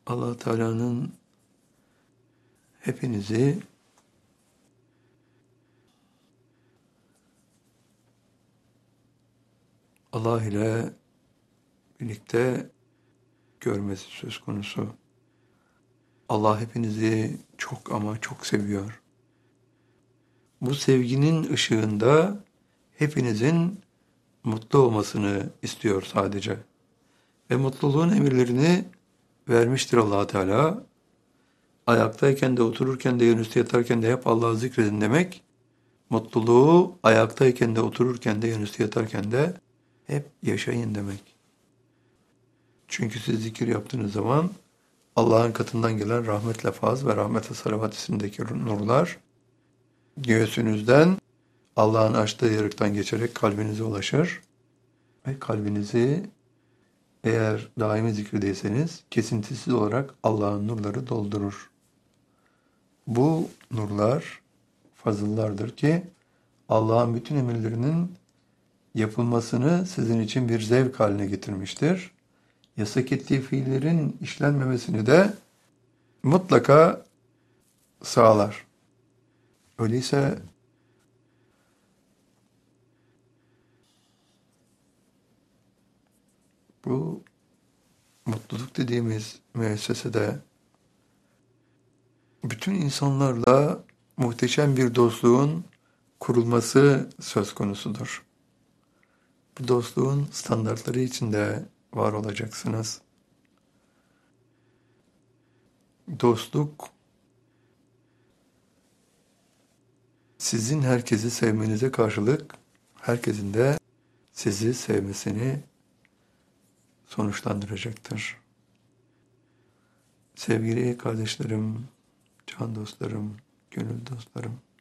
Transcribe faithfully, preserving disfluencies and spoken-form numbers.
Allah Teala'nın hepinizi Allah ile birlikte görmesi söz konusu. Allah hepinizi çok ama çok seviyor. Bu sevginin ışığında hepinizin mutlu olmasını istiyor sadece. Ve mutluluğun emirlerini vermiştir Allah Teala. Ayaktayken de, otururken de, yanüstü yatarken de hep Allah'ı zikredin demek, mutluluğu ayaktayken de, otururken de, yanüstü yatarken de hep yaşayın demek. Çünkü siz zikir yaptığınız zaman Allah'ın katından gelen rahmet lafaz ve rahmet-i salavat isimdeki nurlar göğsünüzden Allah'ın açtığı yarıktan geçerek kalbinize ulaşır ve kalbinizi eğer daimi zikirdeyseniz kesintisiz olarak Allah'ın nurları doldurur. Bu nurlar fazıllardır ki Allah'ın bütün emirlerinin yapılmasını sizin için bir zevk haline getirmiştir. Yasak ettiği fiillerin işlenmemesini de mutlaka sağlar. Öyleyse bu mutluluk dediğimiz müessesede bütün insanlarla muhteşem bir dostluğun kurulması söz konusudur. Bu dostluğun standartları içinde var olacaksınız. Dostluk, sizin herkesi sevmenize karşılık, herkesin de sizi sevmesini sonuçlandıracaktır. Sevgili kardeşlerim, can dostlarım, gönül dostlarım,